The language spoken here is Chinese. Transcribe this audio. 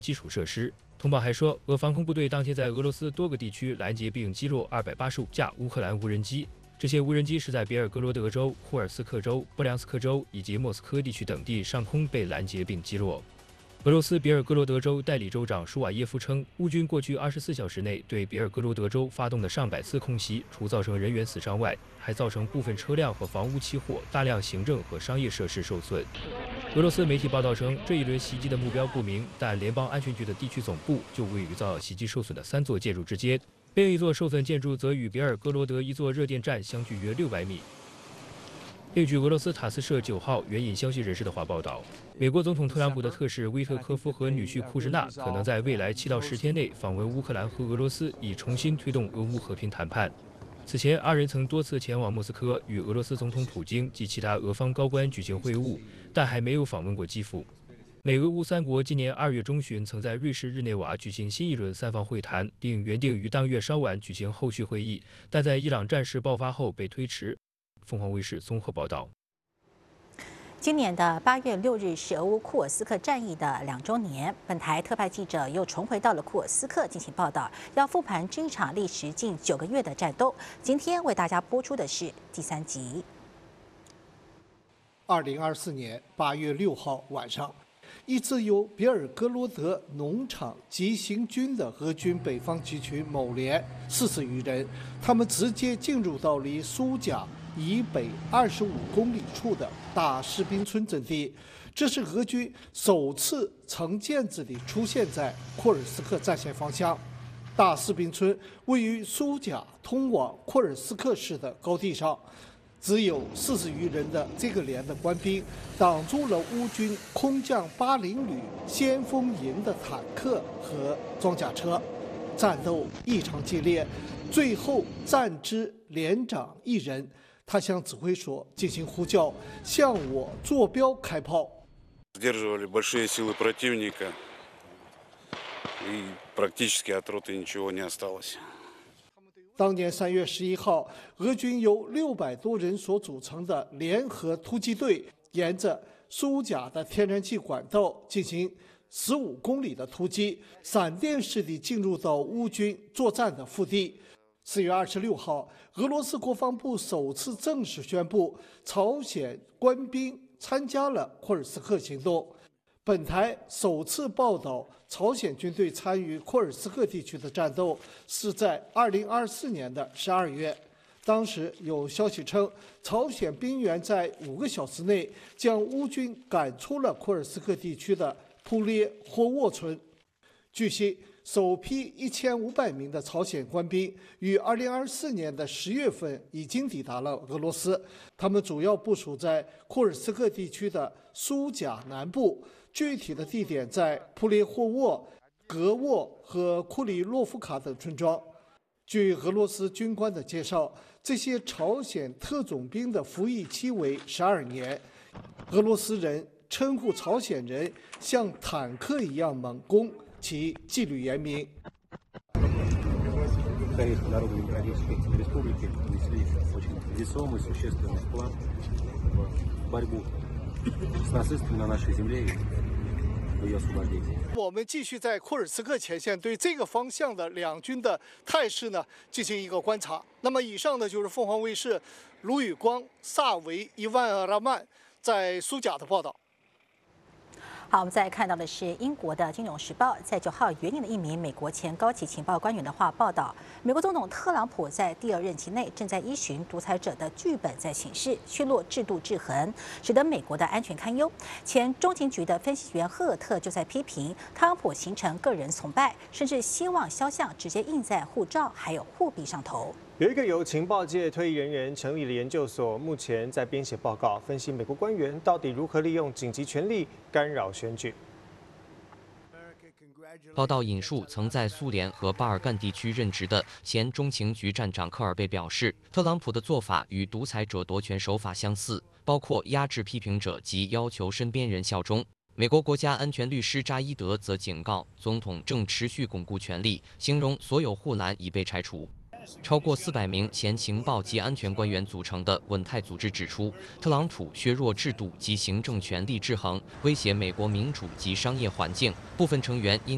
基础设施。通报还说，俄防空部队当天在俄罗斯多个地区拦截并击落285架乌克兰无人机。这些无人机是在别尔哥罗德州、霍尔斯克州、布良斯克州以及莫斯科地区等地上空被拦截并击落。俄罗斯别尔哥罗德州代理州长舒瓦耶夫称，乌军过去24小时内对别尔哥罗德州发动的上百次空袭，除造成人员死伤外，还造成部分车辆和房屋起火，大量行政和商业设施受损。俄罗斯媒体报道称，这一轮袭击的目标不明，但联邦安全局的地区总部就位于遭袭击受损的3座建筑之间，另一座受损建筑则与别尔哥罗德一座热电站相距约600米。另据俄罗斯塔斯社9号援引消息人士的话报道，美国总统特朗普的特使威特科夫和女婿库什纳可能在未来7到10天内访问乌克兰和俄罗斯，以重新推动俄乌和平谈判。此前，2人曾多次前往莫斯科与俄罗斯总统普京及其他俄方高官举行会晤，但还没有访问过基辅。美俄乌3国今年2月中旬曾在瑞士日内瓦举行新一轮3方会谈，并原定于当月稍晚举行后续会议，但在伊朗战事爆发后被推迟。凤凰卫视综合报道。 今年的8月6日是俄乌库尔斯克战役的2周年。本台特派记者又重回到了库尔斯克进行报道，要复盘这一场历时近9个月的战斗。今天为大家播出的是第3集。 2024年8月6号晚上，一支由别尔哥罗德农场急行军的俄军北方集群某连40余人，他们直接进入到离苏贾以北25公里处的大士兵村阵地。这是俄军首次成建制地出现在库尔斯克战线方向。大士兵村位于苏贾通往库尔斯克市的高地上，只有40余人的这个连的官兵挡住了乌军空降80旅先锋营的坦克和装甲车，战斗异常激烈。最后战之连长一人，他向指挥所进行呼叫，向我坐标开炮。 Сдерживали большие силы противника, и практически от роты ничего не осталось. 当年3月11号，俄军由600多人所组成的联合突击队，沿着苏贾的天然气管道进行15公里的突击，闪电式地进入到乌军作战的腹地。4月26号，俄罗斯国防部首次正式宣布，朝鲜官兵参加了库尔斯克行动。本台首次报道朝鲜军队参与库尔斯克地区的战斗是在2024年的12月。当时有消息称，朝鲜兵员在5个小时内将乌军赶出了库尔斯克地区的普列霍沃村。据悉，首批1500名的朝鲜官兵于2024年的10月份已经抵达了俄罗斯，他们主要部署在库尔斯克地区的苏贾南部，具体的地点在普列霍沃、格沃和库里洛夫卡等村庄。据俄罗斯军官的介绍，这些朝鲜特种兵的服役期为12年。俄罗斯人称呼朝鲜人像坦克一样猛攻，其纪律严明。我们继续在库尔斯克前线对这个方向的两军的态势呢进行一个观察。那么以上呢就是凤凰卫视卢宇光、萨维伊万·拉曼在苏贾的报道。 好，我们再看到的是英国的《金融时报》在9号援引了一名美国前高级情报官员的话报道，美国总统特朗普在第2任期内正在依循独裁者的剧本在行事，削弱制度制衡，使得美国的安全堪忧。前中情局的分析员赫尔特就在批评特朗普形成个人崇拜，甚至希望肖像直接印在护照还有货币上头。 有一个由情报界退役人员成立的研究所，目前在编写报告，分析美国官员到底如何利用紧急权力干扰选举。 报道引述曾在苏联和巴尔干地区任职的前中情局站长科尔贝表示，特朗普的做法与独裁者夺权手法相似，包括压制批评者及要求身边人效忠。美国国家安全律师扎伊德则警告，总统正持续巩固权力，形容所有护栏已被拆除。超过400名前情报及安全官员组成的稳泰组织指出，特朗普削弱制度及行政权力制衡，威胁美国民主及商业环境。部分成员因